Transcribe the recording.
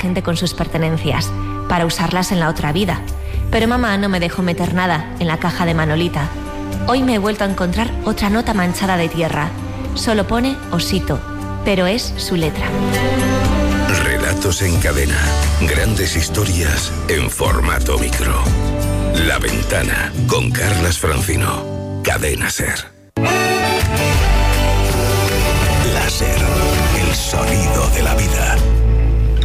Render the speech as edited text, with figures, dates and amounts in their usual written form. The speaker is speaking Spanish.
gente con sus pertenencias, para usarlas en la otra vida. Pero mamá no me dejó meter nada en la caja de Manolita. Hoy me he vuelto a encontrar otra nota manchada de tierra. Solo pone Osito, pero es su letra. Relatos en cadena. Grandes historias en formato micro. La Ventana, con Carlas Francino. Cadena SER.